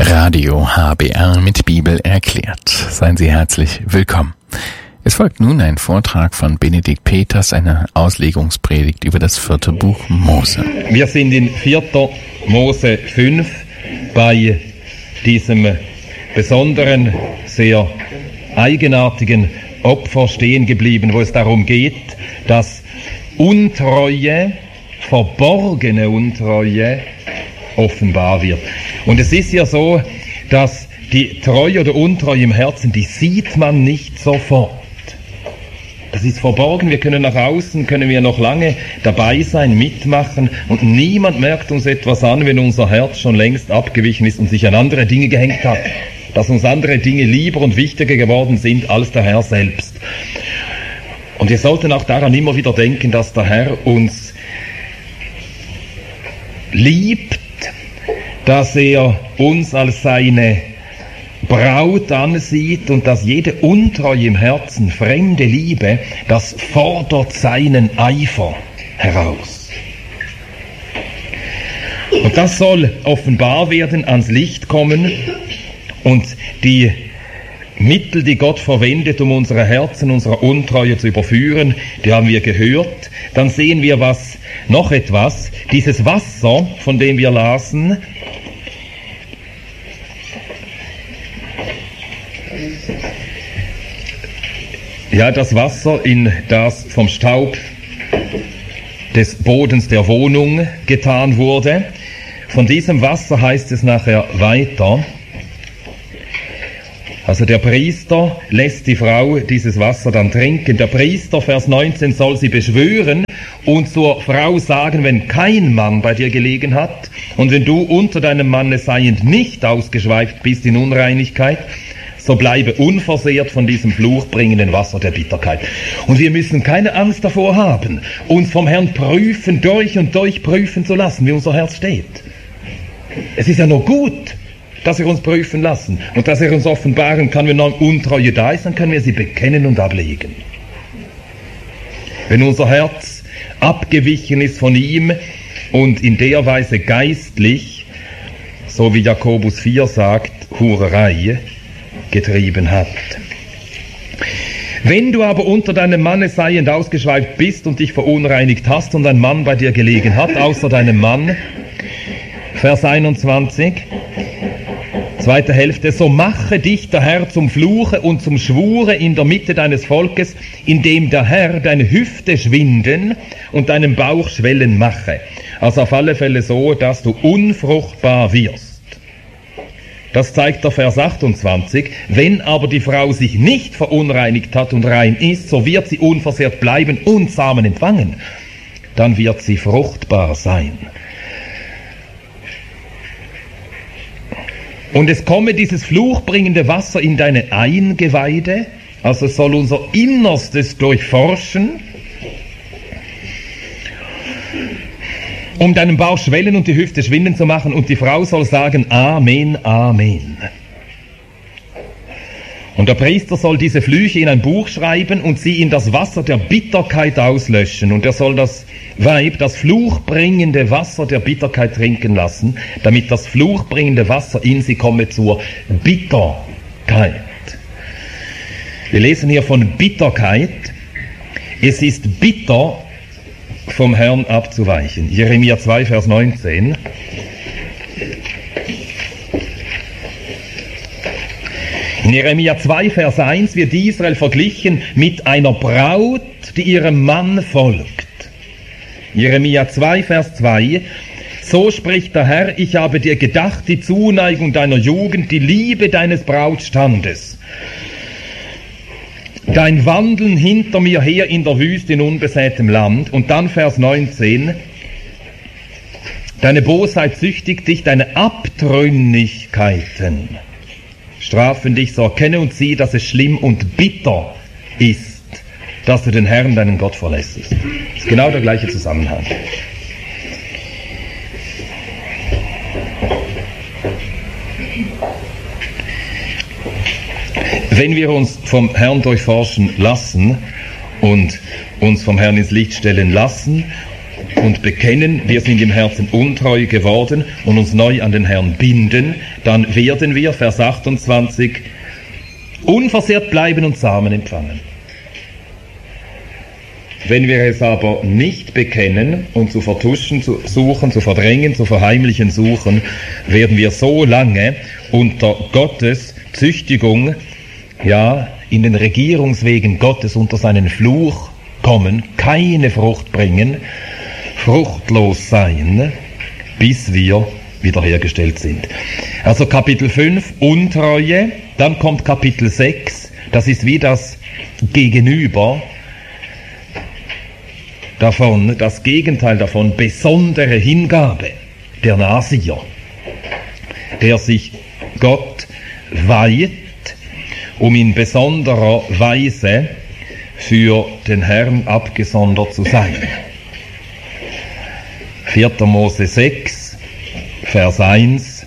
Radio HBR mit Bibel erklärt. Seien Sie herzlich willkommen. Es folgt nun ein Vortrag von Benedikt Peters, eine Auslegungspredigt über das 4. Buch Mose. Wir sind in 4. Mose 5 bei diesem besonderen, sehr eigenartigen Opfer stehen geblieben, wo es darum geht, dass Untreue, verborgene Untreue, offenbar wird. Und es ist ja so, dass die Treue oder Untreue im Herzen, die sieht man nicht sofort. Das ist verborgen, wir können nach außen, können wir noch lange dabei sein, mitmachen und niemand merkt uns etwas an, wenn unser Herz schon längst abgewichen ist und sich an andere Dinge gehängt hat. Dass uns andere Dinge lieber und wichtiger geworden sind als der Herr selbst. Und wir sollten auch daran immer wieder denken, dass der Herr uns liebt, dass er uns als seine Braut ansieht und dass jede Untreue im Herzen, fremde Liebe, das fordert seinen Eifer heraus. Und das soll offenbar werden, ans Licht kommen und die Mittel, die Gott verwendet, um unsere Herzen, unsere Untreue zu überführen, die haben wir gehört. Dann sehen wir noch etwas, dieses Wasser, von dem wir lasen, ja, das Wasser, in das vom Staub des Bodens der Wohnung getan wurde. Von diesem Wasser heißt es nachher weiter, also der Priester lässt die Frau dieses Wasser dann trinken. Der Priester, Vers 19, soll sie beschwören und zur Frau sagen, wenn kein Mann bei dir gelegen hat und wenn du unter deinem Manne seiend nicht ausgeschweift bist in Unreinigkeit, so bleibe unversehrt von diesem fluchbringenden Wasser der Bitterkeit. Und wir müssen keine Angst davor haben, uns vom Herrn prüfen, durch und durch prüfen zu lassen, wie unser Herz steht. Es ist ja nur gut, dass wir uns prüfen lassen und dass er uns offenbaren kann, wenn noch Untreue da ist, dann können wir sie bekennen und ablegen. Wenn unser Herz abgewichen ist von ihm und in der Weise geistlich, so wie Jakobus 4 sagt, Hurerei getrieben hat. Wenn du aber unter deinem Manne seiend ausgeschweift bist und dich verunreinigt hast und ein Mann bei dir gelegen hat, außer deinem Mann, Vers 21, zweite Hälfte, so mache dich der Herr zum Fluche und zum Schwure in der Mitte deines Volkes, indem der Herr deine Hüfte schwinden und deinen Bauch schwellen mache. Also auf alle Fälle so, dass du unfruchtbar wirst. Das zeigt der Vers 28. Wenn aber die Frau sich nicht verunreinigt hat und rein ist, so wird sie unversehrt bleiben und Samen empfangen. Dann wird sie fruchtbar sein. Und es komme dieses fluchbringende Wasser in deine Eingeweide, also es soll unser Innerstes durchforschen, um deinen Bauch schwellen und die Hüfte schwinden zu machen, und die Frau soll sagen, Amen, Amen. Und der Priester soll diese Flüche in ein Buch schreiben und sie in das Wasser der Bitterkeit auslöschen. Und er soll das Weib das fluchbringende Wasser der Bitterkeit trinken lassen, damit das fluchbringende Wasser in sie komme zur Bitterkeit. Wir lesen hier von Bitterkeit. Es ist bitter, vom Herrn abzuweichen. Jeremia 2, Vers 19. In Jeremia 2, Vers 1 wird Israel verglichen mit einer Braut, die ihrem Mann folgt. Jeremia 2, Vers 2. So spricht der Herr, ich habe dir gedacht, die Zuneigung deiner Jugend, die Liebe deines Brautstandes. Dein Wandeln hinter mir her in der Wüste in unbesätem Land. Und dann Vers 19. Deine Bosheit züchtigt dich, deine Abtrünnigkeiten strafen dich, so erkenne und sieh, dass es schlimm und bitter ist, dass du den Herrn, deinen Gott, verlässest. Das ist genau der gleiche Zusammenhang. Wenn wir uns vom Herrn durchforschen lassen und uns vom Herrn ins Licht stellen lassen und bekennen, wir sind im Herzen untreu geworden und uns neu an den Herrn binden, dann werden wir, Vers 28, unversehrt bleiben und Samen empfangen. Wenn wir es aber nicht bekennen und zu vertuschen zu suchen, zu verdrängen, zu verheimlichen suchen, werden wir so lange unter Gottes Züchtigung, ja, in den Regierungswegen Gottes unter seinen Fluch kommen, keine Frucht bringen, fruchtlos sein, bis wir wiederhergestellt sind. Also Kapitel 5, Untreue, dann kommt Kapitel 6, das ist wie das Gegenüber davon, das Gegenteil davon, besondere Hingabe, der Nasier, der sich Gott weiht, um in besonderer Weise für den Herrn abgesondert zu sein. 4. Mose 6, Vers 1.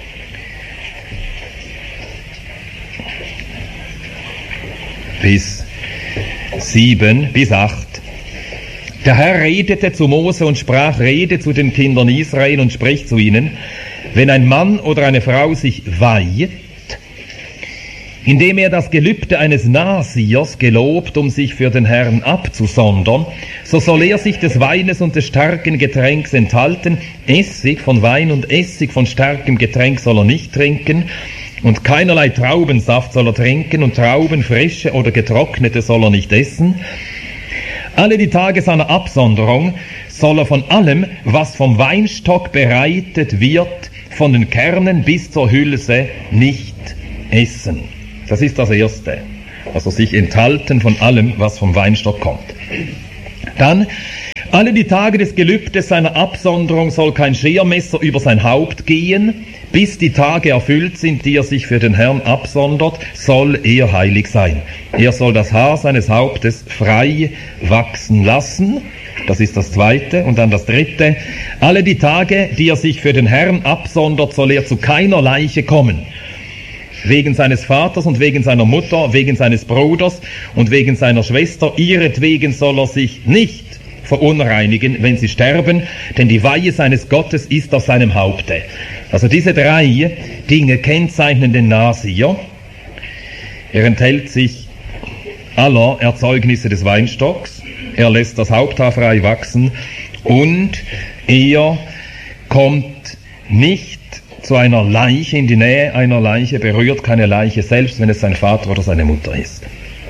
Bis 7, bis 8. Der Herr redete zu Mose und sprach, rede zu den Kindern Israel und spricht zu ihnen, wenn ein Mann oder eine Frau sich weiht, indem er das Gelübde eines Nasiers gelobt, um sich für den Herrn abzusondern, so soll er sich des Weines und des starken Getränks enthalten, Essig von Wein und Essig von starkem Getränk soll er nicht trinken, und keinerlei Traubensaft soll er trinken, und Trauben, frische oder getrocknete, soll er nicht essen. Alle die Tage seiner Absonderung soll er von allem, was vom Weinstock bereitet wird, von den Kernen bis zur Hülse, nicht essen. Das ist das Erste. Also sich enthalten von allem, was vom Weinstock kommt. Dann, alle die Tage des Gelübdes seiner Absonderung soll kein Schermesser über sein Haupt gehen, bis die Tage erfüllt sind, die er sich für den Herrn absondert, soll er heilig sein. Er soll das Haar seines Hauptes frei wachsen lassen. Das ist das Zweite. Und dann das Dritte. Alle die Tage, die er sich für den Herrn absondert, soll er zu keiner Leiche kommen. Wegen seines Vaters und wegen seiner Mutter, wegen seines Bruders und wegen seiner Schwester, ihretwegen soll er sich nicht verunreinigen, wenn sie sterben, denn die Weihe seines Gottes ist auf seinem Haupte. Also diese 3 Dinge kennzeichnen den Nasier. Er enthält sich aller Erzeugnisse des Weinstocks, er lässt das Haupthaar frei wachsen und er kommt nicht zu einer Leiche, in die Nähe einer Leiche, berührt keine Leiche, selbst wenn es sein Vater oder seine Mutter ist.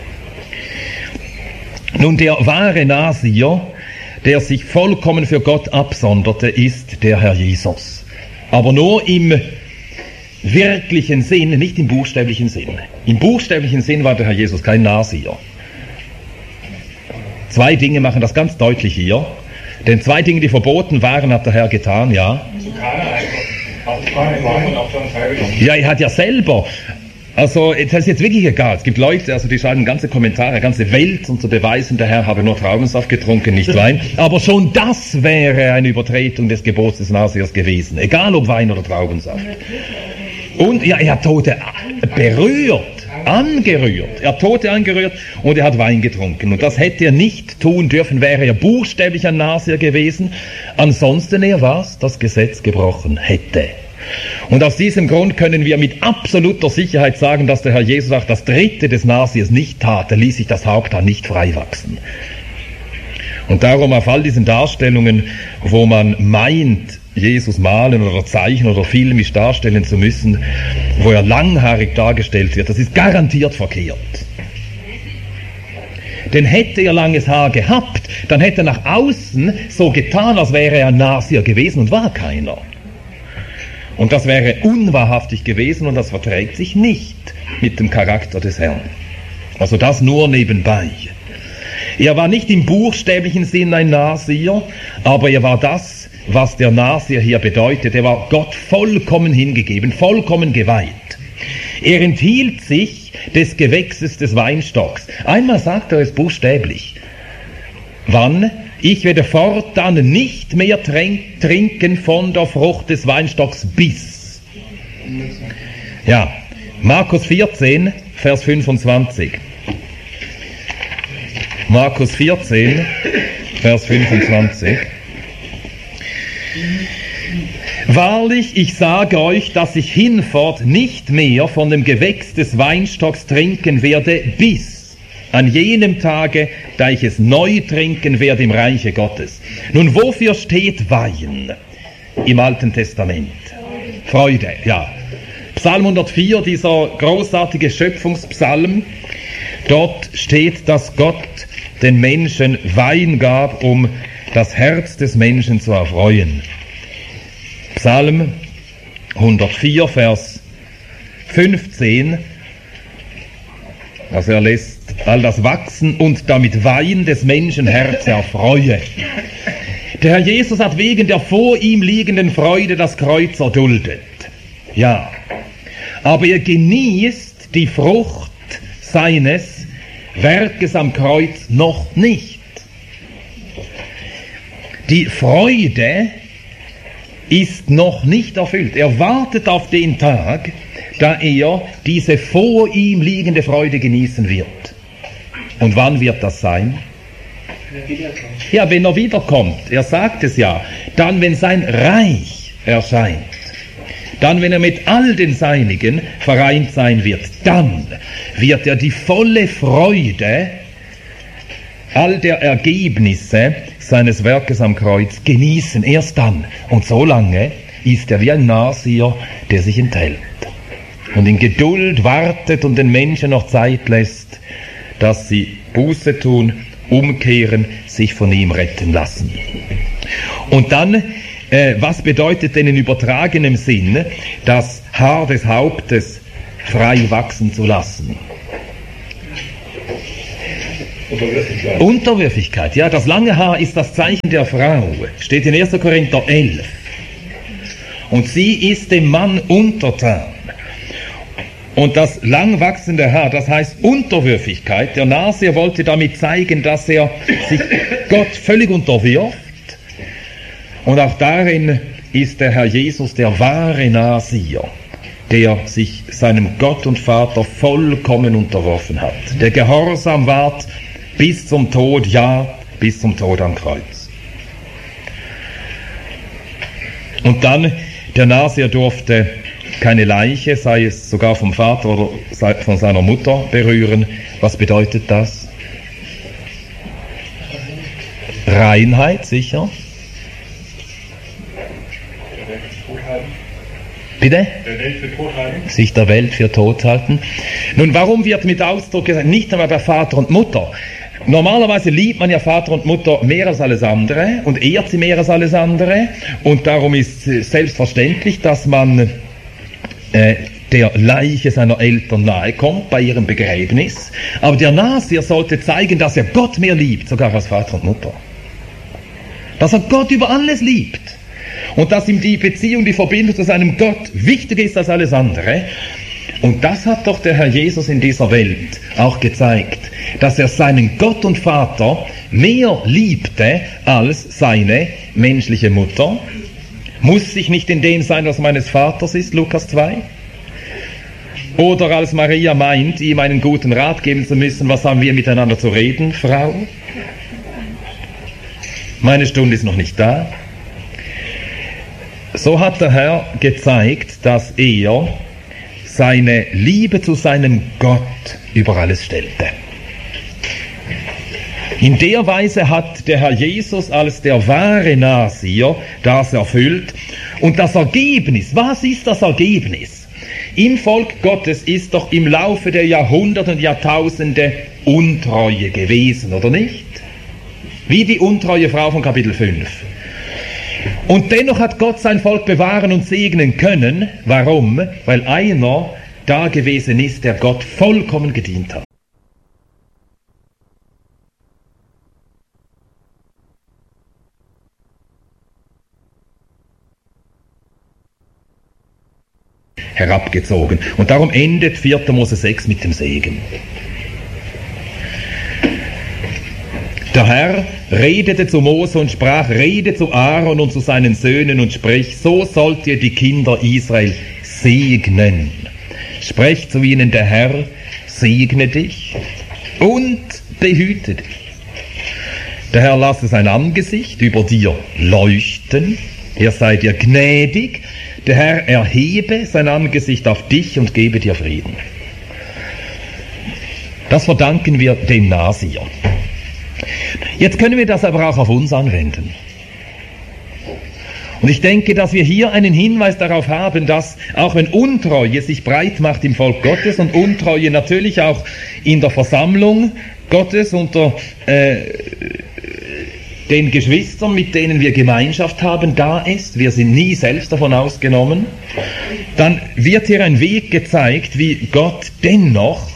Nun, der wahre Nasier, der sich vollkommen für Gott absonderte, ist der Herr Jesus. Aber nur im wirklichen Sinn, nicht im buchstäblichen Sinn. Im buchstäblichen Sinn war der Herr Jesus kein Nasier. 2 Dinge machen das ganz deutlich hier. Denn 2 Dinge, die verboten waren, hat der Herr getan, ja. Ja, er hat ja selber. Also, das ist jetzt wirklich egal. Es gibt Leute, also die schreiben ganze Kommentare, ganze Welt, um zu beweisen, der Herr habe nur Traubensaft getrunken, nicht Wein. Aber schon das wäre eine Übertretung des Gebots des Nasiers gewesen. Egal ob Wein oder Traubensaft. Und ja, er hat Tote berührt, angerührt. Er hat Tote angerührt und er hat Wein getrunken. Und das hätte er nicht tun dürfen, wäre er buchstäblich ein Nasier gewesen. Ansonsten er was das Gesetz gebrochen hätte. Und aus diesem Grund können wir mit absoluter Sicherheit sagen, dass der Herr Jesus auch das Dritte des Nasiers nicht tat. Er ließ sich das Haupthaar nicht frei wachsen. Und darum auf all diesen Darstellungen, wo man meint, Jesus malen oder zeichnen oder filmisch darstellen zu müssen, wo er langhaarig dargestellt wird, das ist garantiert verkehrt. Denn hätte er langes Haar gehabt, dann hätte er nach außen so getan, als wäre er ein Nasier gewesen und war keiner. Und das wäre unwahrhaftig gewesen und das verträgt sich nicht mit dem Charakter des Herrn. Also das nur nebenbei. Er war nicht im buchstäblichen Sinn ein Nasier, aber er war das, was der Nasier hier bedeutet. Er war Gott vollkommen hingegeben, vollkommen geweiht. Er enthielt sich des Gewächses des Weinstocks. Einmal sagt er es buchstäblich. Wann? Ich werde fortan nicht mehr trinken von der Frucht des Weinstocks bis. Ja, Markus 14, Vers 25. Markus 14, Vers 25. Wahrlich, ich sage euch, dass ich hinfort nicht mehr von dem Gewächs des Weinstocks trinken werde, bis an jenem Tage, da ich es neu trinken werde im Reiche Gottes. Nun, wofür steht Wein im Alten Testament? Freude, ja. Psalm 104, dieser großartige Schöpfungspsalm, dort steht, dass Gott den Menschen Wein gab, um das Herz des Menschen zu erfreuen. Psalm 104, Vers 15, also er lässt all das wachsen und damit Wein des Menschen Herz erfreue. Der Herr Jesus hat wegen der vor ihm liegenden Freude das Kreuz erduldet. Ja, aber er genießt die Frucht seines Werkes am Kreuz noch nicht. Die Freude ist noch nicht erfüllt. Er wartet auf den Tag, da er diese vor ihm liegende Freude genießen wird. Und wann wird das sein? Ja, wenn er wiederkommt. Er sagt es ja. Dann, wenn sein Reich erscheint. Dann, wenn er mit all den Seinigen vereint sein wird. Dann wird er die volle Freude all der Ergebnisse seines Werkes am Kreuz genießen. Erst dann. Und so lange ist er wie ein Nahsier, der sich enthält. Und in Geduld wartet und den Menschen noch Zeit lässt, dass sie Buße tun, umkehren, sich von ihm retten lassen. Und dann, was bedeutet denn in übertragenem Sinn, das Haar des Hauptes frei wachsen zu lassen? Unterwürfigkeit, ja, das lange Haar ist das Zeichen der Frau, steht in 1. Korinther 11. Und sie ist dem Mann untertan. Und das lang wachsende Haar, das heißt Unterwürfigkeit. Der Nahsier wollte damit zeigen, dass er sich Gott völlig unterwirft. Und auch darin ist der Herr Jesus der wahre Nahsier, der sich seinem Gott und Vater vollkommen unterworfen hat, der gehorsam ward bis zum Tod, ja, bis zum Tod am Kreuz. Und dann, der Nahsier durfte keine Leiche, sei es sogar vom Vater oder von seiner Mutter, berühren. Was bedeutet das? Reinheit, sicher. Bitte? Der Welt für tot halten. Sich der Welt für tot halten. Nun, warum wird mit Ausdruck gesagt, nicht einmal bei Vater und Mutter? Normalerweise liebt man ja Vater und Mutter mehr als alles andere und ehrt sie mehr als alles andere. Und darum ist selbstverständlich, dass man der Leiche seiner Eltern nahe kommt bei ihrem Begräbnis. Aber der Nahsier sollte zeigen, dass er Gott mehr liebt, sogar als Vater und Mutter. Dass er Gott über alles liebt. Und dass ihm die Beziehung, die Verbindung zu seinem Gott wichtiger ist als alles andere. Und das hat doch der Herr Jesus in dieser Welt auch gezeigt, dass er seinen Gott und Vater mehr liebte als seine menschliche Mutter. Muss ich nicht in dem sein, was meines Vaters ist, Lukas 2? Oder als Maria meint, ihm einen guten Rat geben zu müssen, was haben wir miteinander zu reden, Frau? Meine Stunde ist noch nicht da. So hat der Herr gezeigt, dass er seine Liebe zu seinem Gott über alles stellte. In der Weise hat der Herr Jesus als der wahre Nahsier das erfüllt. Und das Ergebnis, was ist das Ergebnis? Im Volk Gottes ist doch im Laufe der Jahrhunderte und Jahrtausende Untreue gewesen, oder nicht? Wie die untreue Frau von Kapitel 5. Und dennoch hat Gott sein Volk bewahren und segnen können. Warum? Weil einer da gewesen ist, der Gott vollkommen gedient hat. Herabgezogen. Und darum endet 4. Mose 6 mit dem Segen. Der Herr redete zu Mose und sprach, rede zu Aaron und zu seinen Söhnen und sprich, so sollt ihr die Kinder Israel segnen. Sprecht zu ihnen, der Herr segne dich und behüte dich. Der Herr lasse sein Angesicht über dir leuchten Er sei dir gnädig, der Herr erhebe sein Angesicht auf dich und gebe dir Frieden. Das verdanken wir dem Nasier. Jetzt können wir das aber auch auf uns anwenden. Und ich denke, dass wir hier einen Hinweis darauf haben, dass auch wenn Untreue sich breit macht im Volk Gottes und Untreue natürlich auch in der Versammlung Gottes unter den Geschwistern, mit denen wir Gemeinschaft haben, da ist, wir sind nie selbst davon ausgenommen, dann wird hier ein Weg gezeigt, wie Gott dennoch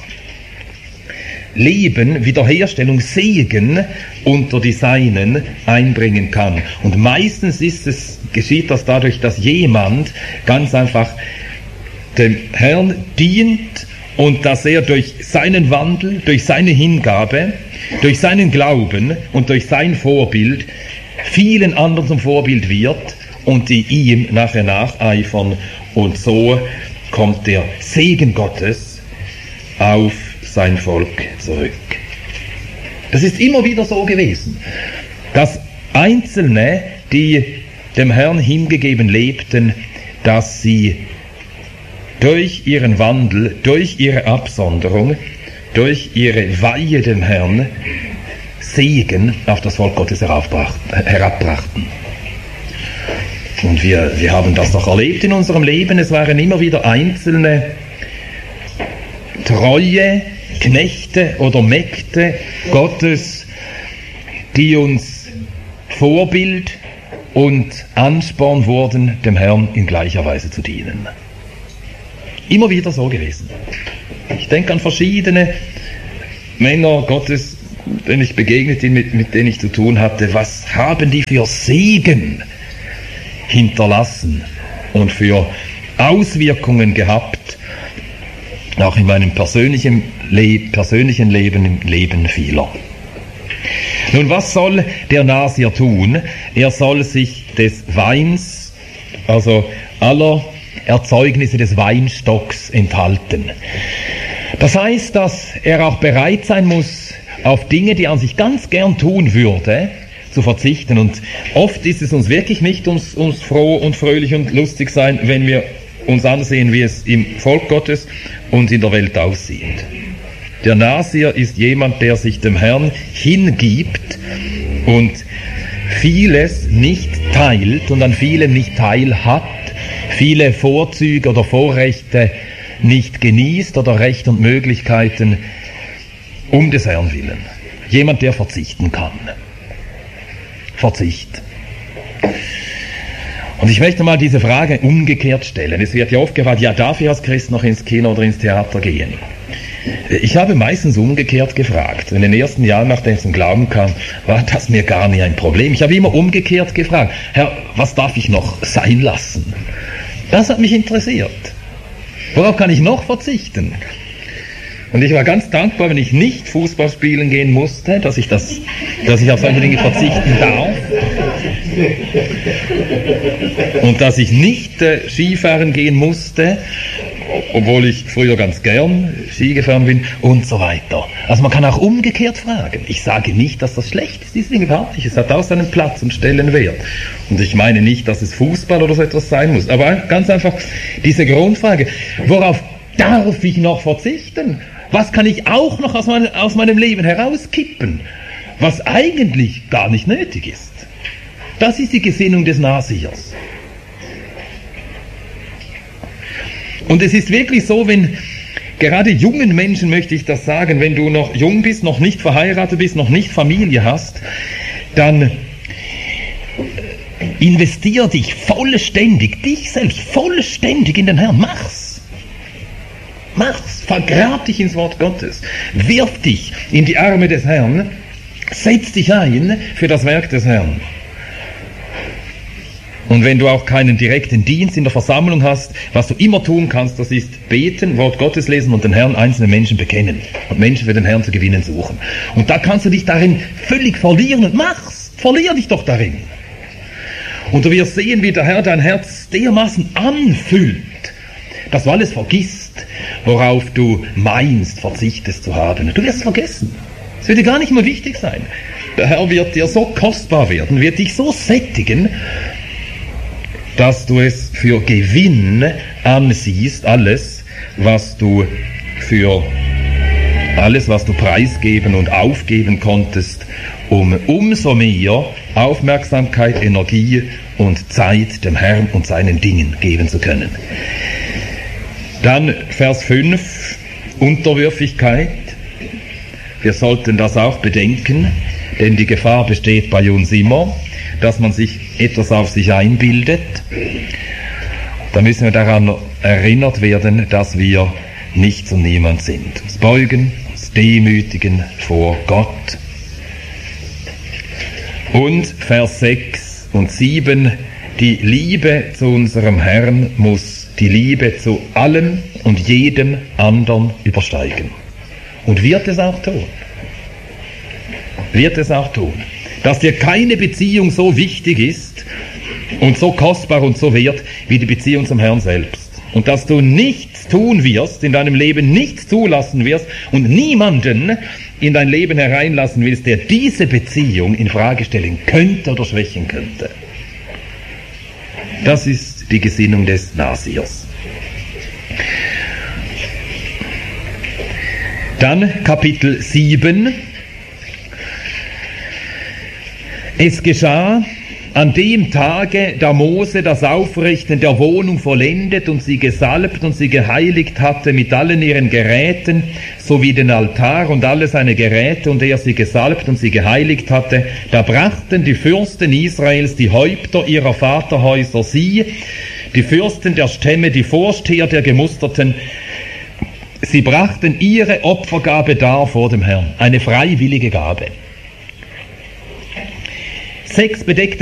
Leben, Wiederherstellung, Segen unter die Seinen einbringen kann. Und meistens geschieht das dadurch, dass jemand ganz einfach dem Herrn dient und dass er durch seinen Wandel, durch seine Hingabe, durch seinen Glauben und durch sein Vorbild vielen anderen zum Vorbild wird und die ihm nachher nacheifern. Und so kommt der Segen Gottes auf sein Volk zurück. Das ist immer wieder so gewesen, dass Einzelne, die dem Herrn hingegeben lebten, dass sie durch ihren Wandel, durch ihre Absonderung, durch ihre Weihe dem Herrn Segen auf das Volk Gottes herabbrachten. Und wir haben das doch erlebt in unserem Leben. Es waren immer wieder einzelne treue Knechte oder Mägde Gottes, die uns Vorbild und Ansporn wurden, dem Herrn in gleicher Weise zu dienen. Immer wieder so gewesen. Ich denke an verschiedene Männer Gottes, denen ich begegnet bin, mit denen ich zu tun hatte. Was haben die für Segen hinterlassen und für Auswirkungen gehabt, auch in meinem persönlichen Leben, im Leben vieler. Nun, was soll der Nasier tun? Er soll sich des Weins, also aller Erzeugnisse des Weinstocks enthalten. Das heißt, dass er auch bereit sein muss, auf Dinge, die er an sich ganz gern tun würde, zu verzichten. Und oft ist es uns wirklich nicht ums froh und fröhlich und lustig sein, wenn wir uns ansehen, wie es im Volk Gottes und in der Welt aussieht. Der Nasier ist jemand, der sich dem Herrn hingibt und vieles nicht teilt und an vielem nicht teilhat, viele Vorzüge oder Vorrechte nicht genießt oder Rechte und Möglichkeiten um des Herrn willen. Jemand, der verzichten kann. Verzicht. Und ich möchte mal diese Frage umgekehrt stellen. Es wird ja oft gefragt, ja, darf ich als Christ noch ins Kino oder ins Theater gehen? Ich habe meistens umgekehrt gefragt. In den ersten Jahren, nachdem ich zum Glauben kam, war das mir gar nicht ein Problem. Ich habe immer umgekehrt gefragt, Herr, was darf ich noch sein lassen? Das hat mich interessiert. Worauf kann ich noch verzichten? Und ich war ganz dankbar, wenn ich nicht Fußball spielen gehen musste, dass ich auf solche Dinge verzichten darf. Und dass ich nicht Skifahren gehen musste, obwohl ich früher ganz gern Ski gefahren bin und so weiter. Also man kann auch umgekehrt fragen. Ich sage nicht, dass das schlecht ist, diese Dinge überhaupt nicht. Es hat auch seinen Platz und Stellenwert. Und ich meine nicht, dass es Fußball oder so etwas sein muss. Aber ganz einfach diese Grundfrage, worauf darf ich noch verzichten? Was kann ich auch noch aus meinem Leben herauskippen, was eigentlich gar nicht nötig ist? Das ist die Gesinnung des Nasiers. Und es ist wirklich so, wenn gerade jungen Menschen, möchte ich das sagen, wenn du noch jung bist, noch nicht verheiratet bist, noch nicht Familie hast, dann investier dich selbst vollständig in den Herrn. Mach's, vergrab dich ins Wort Gottes, wirf dich in die Arme des Herrn, setz dich ein für das Werk des Herrn. Und wenn du auch keinen direkten Dienst in der Versammlung hast, was du immer tun kannst, das ist beten, Wort Gottes lesen und den Herrn einzelne Menschen bekennen und Menschen für den Herrn zu gewinnen suchen. Und da kannst du dich darin völlig verlieren und verlier dich doch darin. Und du wirst sehen, wie der Herr dein Herz dermaßen anfüllt, dass du alles vergisst, worauf du meinst, verzichtest zu haben. Du wirst es vergessen. Es wird dir gar nicht mehr wichtig sein. Der Herr wird dir so kostbar werden, wird dich so sättigen, dass du es für Gewinn ansiehst, alles, was du preisgeben und aufgeben konntest, um umso mehr Aufmerksamkeit, Energie und Zeit dem Herrn und seinen Dingen geben zu können. Dann Vers 5, Unterwürfigkeit. Wir sollten das auch bedenken, denn die Gefahr besteht bei uns immer, dass man sich etwas auf sich einbildet. Da müssen wir daran erinnert werden, dass wir nichts und niemand sind. Uns beugen, uns demütigen vor Gott. Und Vers 6 und 7, die Liebe zu unserem Herrn muss die Liebe zu allem und jedem anderen übersteigen. Und wird es auch tun. Wird es auch tun. Dass dir keine Beziehung so wichtig ist und so kostbar und so wert wie die Beziehung zum Herrn selbst. Und dass du nichts tun wirst, in deinem Leben nichts zulassen wirst und niemanden in dein Leben hereinlassen willst, der diese Beziehung in Frage stellen könnte oder schwächen könnte. Das ist die Gesinnung des Nasiers. Dann Kapitel 7. Es geschah an dem Tage, da Mose das Aufrichten der Wohnung vollendet und sie gesalbt und sie geheiligt hatte mit allen ihren Geräten, sowie den Altar und alle seine Geräte, und er sie gesalbt und sie geheiligt hatte, da brachten die Fürsten Israels, die Häupter ihrer Vaterhäuser, sie, die Fürsten der Stämme, die Vorsteher der Gemusterten, sie brachten ihre Opfergabe dar vor dem Herrn, eine freiwillige Gabe. 6 bedeckte